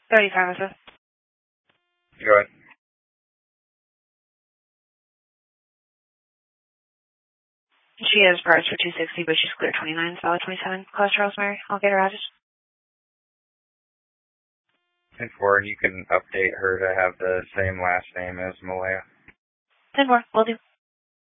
30 pharmacist. Go ahead. She has parts for 260, but she's clear 29, solid 27. Call Rosemary. I'll get her address. 10-4, you can update her to have the same last name as Malaya. 10-4, will do.